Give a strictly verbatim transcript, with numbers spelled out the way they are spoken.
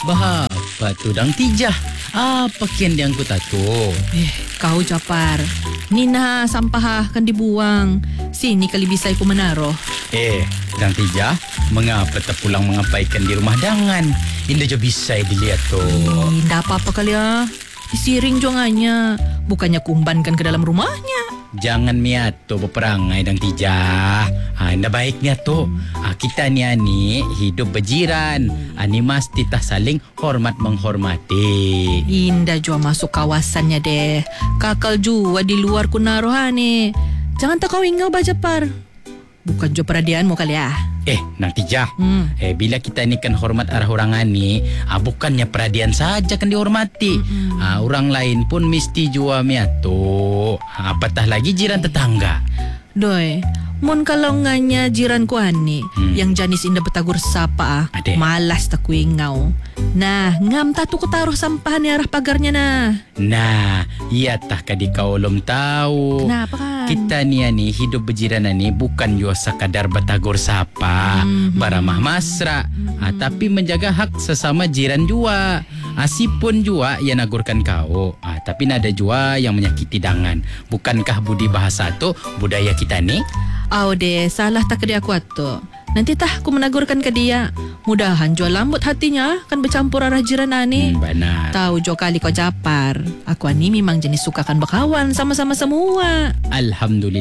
Bahapa tu dang tijah. Apa kian yang ku tato? Eh, kau Japar. Ni na sampah kan dibuang. Sini kali bisa aku menaruh. Eh, dang tijah, mengapa tak pulang mengapaikan di rumah dangan? Indah jo bisa dilihat tu. Eh, ndak apa-apa kali ya. Disiring juangannya. Bukannya kumbankan ke dalam rumahnya. Jangan miato berperangai dang tijah. Ha, indah baiknya tu. Ha, kita ni ani hidup berjiran. Ani mesti tak saling hormat menghormati. Indah jua masuk kawasannya deh. Kakal jua di luar kunarohane. Jangan tak kau ingau Bajapar. Bukan jua peradianmu kali ya. Eh, nang tijah. Hmm. Eh, bila kita ni kan hormat arah orang ani, ah, bukannya peradian saja kan dihormati. Mm-mm. Ah, orang lain pun mesti jua miato. Ah, apatah lagi jiran tetangga. Doi, mon kalau nganya jiranku ani Hmm. yang janis indah betagur sapa ah. Ade. Malas tak ku ingau. Nah, ngam tatu ku taruh sampahan di arah pagarnya nah. Nah, iya tah kadi kau belum tahu. Nah, apa kan? Kita ni ani hidup berjiran ni bukan jua sekadar betagur sapa, Mhm. baramah masra, ah, tapi menjaga hak sesama jiran jua. Asipun jua ia nagurkan kau, ah, tapi nada jua yang menyakiti dangan. Bukankah budi bahasa tu budaya kita ni? Au deh, salah tak ke dia aku atu. Nanti tah aku menagurkan ke dia. Mudahan jua lambut hatinya kan bercampur arah jiran ani. Hmm, benar. Tahu jo kali kau Japar. Aku ani memang jenis sukakan berkawan sama-sama semua. Alhamdulillah.